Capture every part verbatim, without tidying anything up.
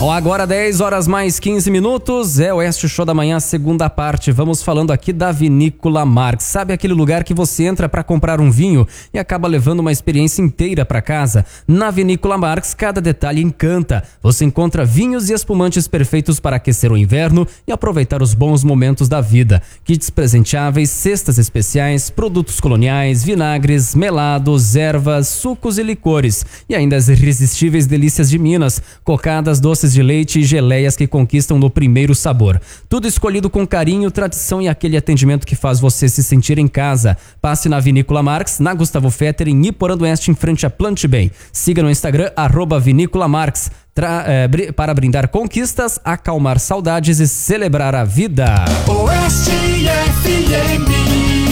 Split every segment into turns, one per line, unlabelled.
Bom, agora dez horas mais quinze minutos, é o Oeste Show da Manhã, segunda parte. Vamos falando aqui da Vinícola Marx. Sabe aquele lugar que você entra para comprar um vinho e acaba levando uma experiência inteira para casa? Na Vinícola Marx, cada detalhe encanta. Você encontra vinhos e espumantes perfeitos para aquecer o inverno e aproveitar os bons momentos da vida. Kits presenteáveis, cestas especiais, produtos coloniais, vinagres, melados, ervas, sucos e licores. E ainda as irresistíveis delícias de Minas, cocadas, doces de leite e geleias que conquistam no primeiro sabor. Tudo escolhido com carinho, tradição e aquele atendimento que faz você se sentir em casa. Passe na Vinícola Marx, na Gustavo Fetter, em Iporã do Oeste, em frente a Plante Bem. Siga no Instagram, arroba Vinícola Marx, tra- é, br- para brindar conquistas, acalmar saudades e celebrar a vida.
Oeste F M.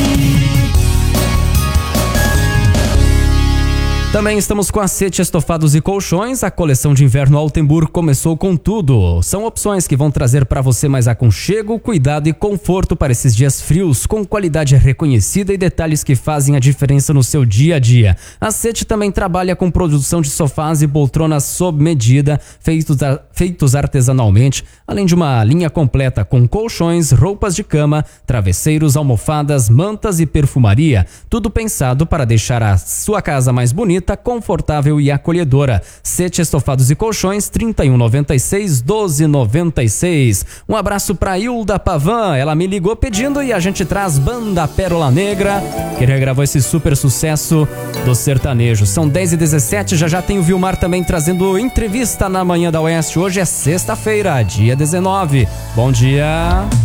Também estamos com a Sete Estofados e Colchões. A coleção de inverno Altenburg começou com tudo. São opções que vão trazer para você mais aconchego, cuidado e conforto para esses dias frios, com qualidade reconhecida e detalhes que fazem a diferença no seu dia a dia. A Sete também trabalha com produção de sofás e poltronas sob medida, feitos, a, feitos artesanalmente, além de uma linha completa com colchões, roupas de cama, travesseiros, almofadas, mantas e perfumaria. Tudo pensado para deixar a sua casa mais bonita, confortável e acolhedora. Sete Estofados e Colchões, trinta e um noventa e seis, doze noventa e seis. Um abraço pra Hilda Pavan, ela me ligou pedindo e a gente traz Banda Pérola Negra, que regravou esse super sucesso do sertanejo. São dez e dezessete, já já tem o Vilmar também trazendo entrevista na Manhã da Oeste. Hoje é sexta-feira, dia dezenove. Bom dia.